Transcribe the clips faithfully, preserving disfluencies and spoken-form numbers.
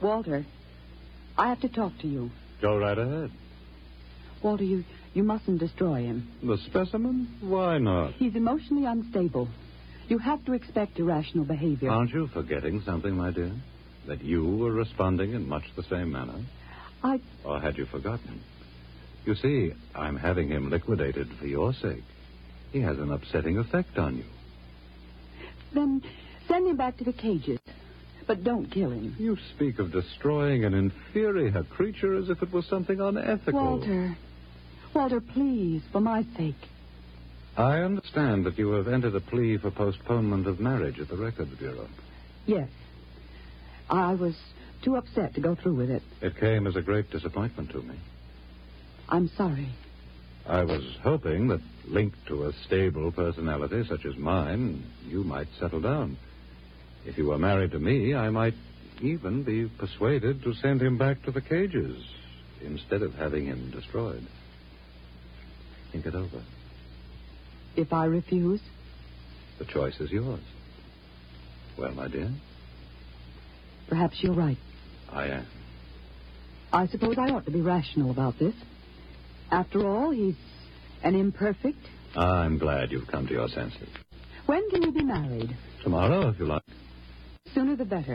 Walter, I have to talk to you. Go right ahead. Walter, you, you mustn't destroy him. The specimen? Why not? He's emotionally unstable. You have to expect irrational behavior. Aren't you forgetting something, my dear? That you were responding in much the same manner? I... Or had you forgotten? You see, I'm having him liquidated for your sake. He has an upsetting effect on you. Then send him back to the cages. But don't kill him. You speak of destroying an inferior creature as if it was something unethical. Walter. Walter, please, for my sake. I understand that you have entered a plea for postponement of marriage at the Records Bureau. Yes. I was too upset to go through with it. It came as a great disappointment to me. I'm sorry. I was hoping that, linked to a stable personality such as mine, you might settle down. If you were married to me, I might even be persuaded to send him back to the cages instead of having him destroyed. Think it over. If I refuse? The choice is yours. Well, my dear? Perhaps you're right. I am. I suppose I ought to be rational about this. After all, he's an imperfect. I'm glad you've come to your senses. When can you be married? Tomorrow, if you like. Sooner the better.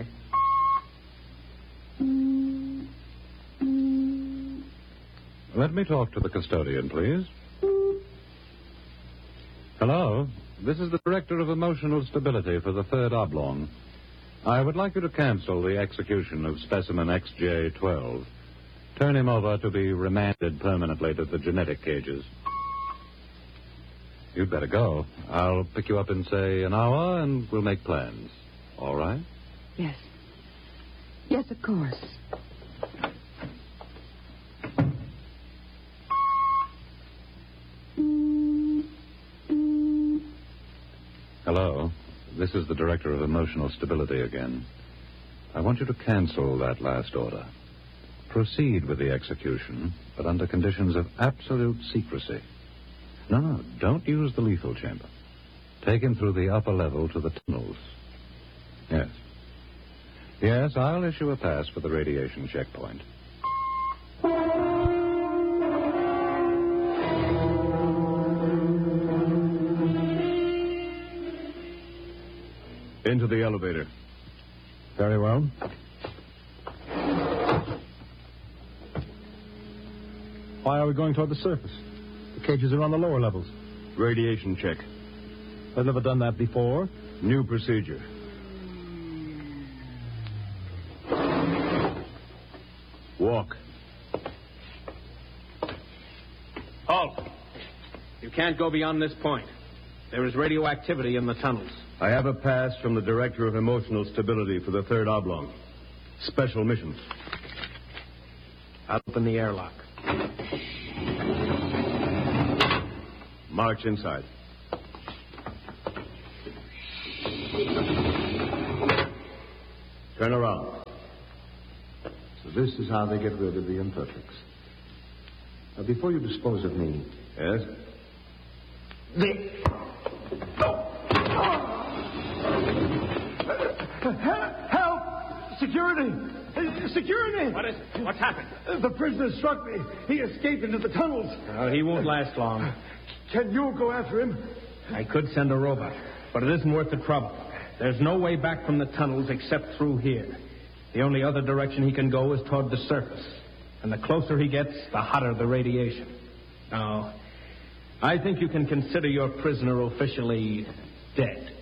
Let me talk to the custodian, please. Hello. This is the Director of Emotional Stability for the Third Oblong. I would like you to cancel the execution of specimen X J twelve. Turn him over to be remanded permanently to the genetic cages. You'd better go. I'll pick you up in, say, an hour, and we'll make plans. All right? Yes. Yes, of course. Hello. This is the Director of Emotional Stability again. I want you to cancel that last order. Proceed with the execution, but under conditions of absolute secrecy. No, no, don't use the lethal chamber. Take him through the upper level to the tunnels. Yes. Yes, I'll issue a pass for the radiation checkpoint. Into the elevator. Very well. Why are we going toward the surface? The cages are on the lower levels. Radiation check. I've never done that before. New procedure. Walk. Halt. You can't go beyond this point. There is radioactivity in the tunnels. I have a pass from the Director of Emotional Stability for the Third Oblong. Special mission. I'll open the airlock. March inside. Turn around. So this is how they get rid of the imperfects. Now, before you dispose of me... Yes? The... Help! Security! Security! What is it? What's happened? The prisoner struck me. He escaped into the tunnels. Uh, he won't last long. Can you go after him? I could send a robot, but it isn't worth the trouble. There's no way back from the tunnels except through here. The only other direction he can go is toward the surface. And the closer he gets, the hotter the radiation. Now, I think you can consider your prisoner officially dead.